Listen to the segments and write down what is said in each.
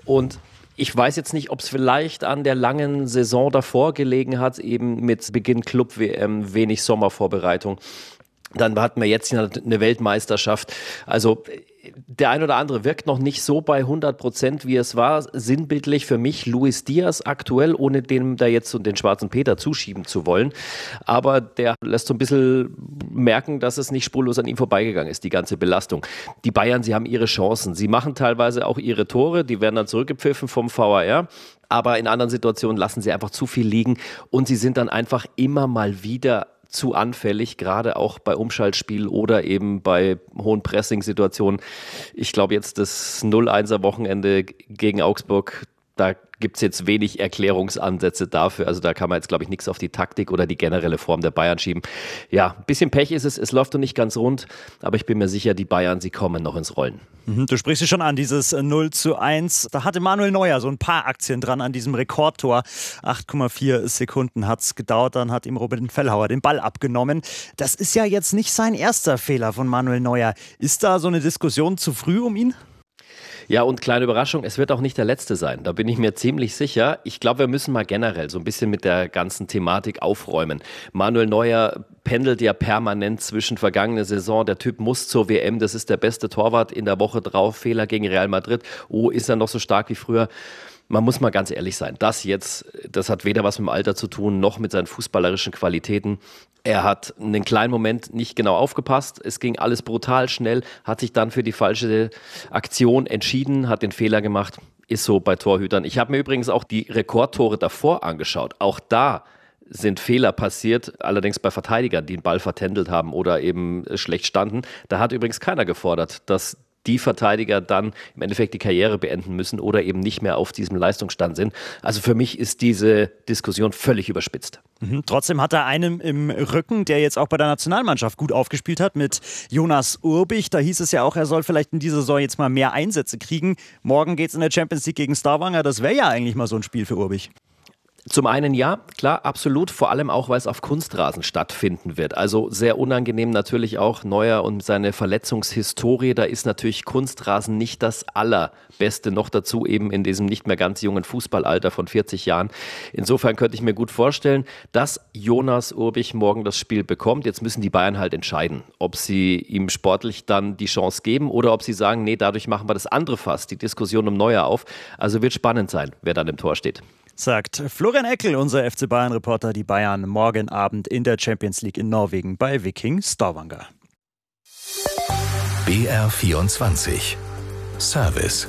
Und ich weiß jetzt nicht, ob es vielleicht an der langen Saison davor gelegen hat, eben mit Beginn Club-WM, wenig Sommervorbereitung. Dann hatten wir jetzt eine Weltmeisterschaft. Also der ein oder andere wirkt noch nicht so bei 100%, wie es war. Sinnbildlich für mich Luis Diaz aktuell, ohne dem da jetzt den schwarzen Peter zuschieben zu wollen. Aber der lässt so ein bisschen merken, dass es nicht spurlos an ihm vorbeigegangen ist, die ganze Belastung. Die Bayern, sie haben ihre Chancen. Sie machen teilweise auch ihre Tore. Die werden dann zurückgepfiffen vom VAR. Aber in anderen Situationen lassen sie einfach zu viel liegen. Und sie sind dann einfach immer mal wieder zu anfällig, gerade auch bei Umschaltspiel oder eben bei hohen Pressing-Situationen. Ich glaube jetzt das 0-1er-Wochenende gegen Augsburg, da gibt es jetzt wenig Erklärungsansätze dafür. Also da kann man jetzt, glaube ich, nichts auf die Taktik oder die generelle Form der Bayern schieben. Ja, ein bisschen Pech ist es läuft noch nicht ganz rund, aber ich bin mir sicher, die Bayern, sie kommen noch ins Rollen. Du sprichst es schon an, dieses 0:1. Da hatte Manuel Neuer so ein paar Aktien dran an diesem Rekordtor. 8,4 Sekunden hat es gedauert, dann hat ihm Robin Fellhauer den Ball abgenommen. Das ist ja jetzt nicht sein erster Fehler von Manuel Neuer. Ist da so eine Diskussion zu früh um ihn? Ja, und kleine Überraschung, es wird auch nicht der letzte sein. Da bin ich mir ziemlich sicher. Ich glaube, wir müssen mal generell so ein bisschen mit der ganzen Thematik aufräumen. Manuel Neuer pendelt ja permanent zwischen vergangene Saison. Der Typ muss zur WM, das ist der beste Torwart in der Woche drauf. Fehler gegen Real Madrid. Oh, ist er noch so stark wie früher? Man muss mal ganz ehrlich sein, das hat weder was mit dem Alter zu tun, noch mit seinen fußballerischen Qualitäten. Er hat einen kleinen Moment nicht genau aufgepasst, es ging alles brutal schnell, hat sich dann für die falsche Aktion entschieden, hat den Fehler gemacht, ist so bei Torhütern. Ich habe mir übrigens auch die Rekordtore davor angeschaut, auch da sind Fehler passiert, allerdings bei Verteidigern, die den Ball vertändelt haben oder eben schlecht standen. Da hat übrigens keiner gefordert, dass die Verteidiger dann im Endeffekt die Karriere beenden müssen oder eben nicht mehr auf diesem Leistungsstand sind. Also für mich ist diese Diskussion völlig überspitzt. Trotzdem hat er einen im Rücken, der jetzt auch bei der Nationalmannschaft gut aufgespielt hat, mit Jonas Urbich. Da hieß es ja auch, er soll vielleicht in dieser Saison jetzt mal mehr Einsätze kriegen. Morgen geht es in der Champions League gegen Stavanger. Das wäre ja eigentlich mal so ein Spiel für Urbich. Zum einen ja, klar, absolut, vor allem auch, weil es auf Kunstrasen stattfinden wird. Also sehr unangenehm natürlich auch Neuer und seine Verletzungshistorie. Da ist natürlich Kunstrasen nicht das Allerbeste, noch dazu eben in diesem nicht mehr ganz jungen Fußballalter von 40 Jahren. Insofern könnte ich mir gut vorstellen, dass Jonas Urbich morgen das Spiel bekommt. Jetzt müssen die Bayern halt entscheiden, ob sie ihm sportlich dann die Chance geben oder ob sie sagen, nee, dadurch machen wir das andere Fass, die Diskussion um Neuer auf. Also wird spannend sein, wer dann im Tor steht. Sagt Florian Eckel, unser FC Bayern-Reporter, die Bayern morgen Abend in der Champions League in Norwegen bei Viking Stavanger. BR24 Service.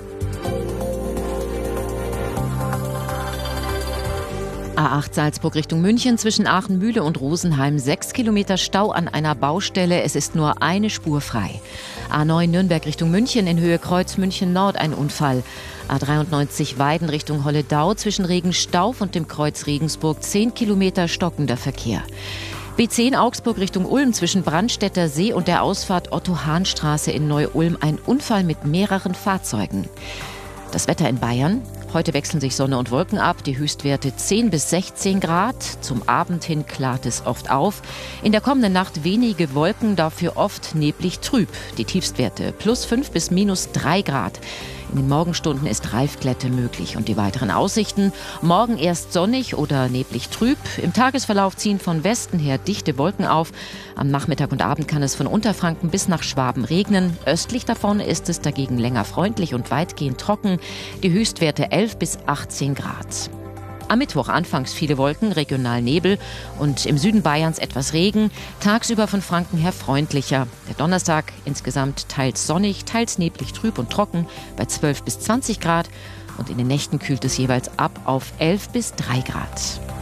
A8 Salzburg Richtung München zwischen Aachen-Mühle und Rosenheim. 6 Kilometer Stau an einer Baustelle. Es ist nur eine Spur frei. A9 Nürnberg Richtung München in Höhe Kreuz München Nord ein Unfall. A93 Weiden Richtung Holledau zwischen Regenstauf und dem Kreuz Regensburg 10 Kilometer stockender Verkehr. B10 Augsburg Richtung Ulm zwischen Brandstätter See und der Ausfahrt Otto-Hahn-Straße in Neu-Ulm ein Unfall mit mehreren Fahrzeugen. Das Wetter in Bayern. Heute wechseln sich Sonne und Wolken ab, die Höchstwerte 10 bis 16 Grad. Zum Abend hin klart es oft auf. In der kommenden Nacht wenige Wolken, dafür oft neblig trüb. Die Tiefstwerte plus 5 bis minus 3 Grad. In den Morgenstunden ist Reifglätte möglich. Und die weiteren Aussichten: morgen erst sonnig oder neblig trüb. Im Tagesverlauf ziehen von Westen her dichte Wolken auf. Am Nachmittag und Abend kann es von Unterfranken bis nach Schwaben regnen. Östlich davon ist es dagegen länger freundlich und weitgehend trocken. Die Höchstwerte 11 bis 18 Grad. Am Mittwoch anfangs viele Wolken, regional Nebel und im Süden Bayerns etwas Regen. Tagsüber von Franken her freundlicher. Der Donnerstag insgesamt teils sonnig, teils neblig, trüb und trocken bei 12 bis 20 Grad. Und in den Nächten kühlt es jeweils ab auf 11 bis 3 Grad.